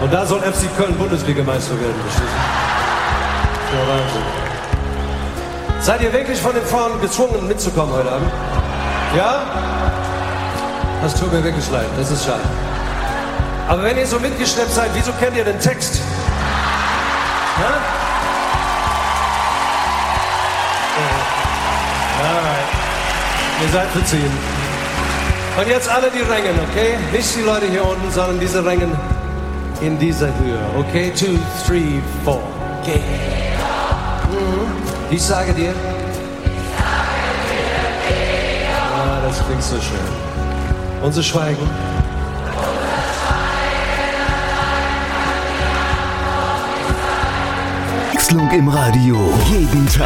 Und da soll FC Köln Bundesligameister werden, verstehst du? Ja, Wahnsinn. Seid ihr wirklich von den Frauen gezwungen mitzukommen heute Abend? Ja? Das tut mir wirklich leid, das ist schade. Aber wenn ihr so mitgeschleppt seid, wieso kennt ihr den Text? Ja? Alright. Ihr seid verziehen. Und jetzt alle die Rängen, okay? Nicht die Leute hier unten, sondern diese Rängen in dieser Höhe. Okay? 2, 3, 4. Okay. Ich sage dir. Ah, das klingt so schön. Unser Schweigen. Wechslung im Radio. Jeden Tag.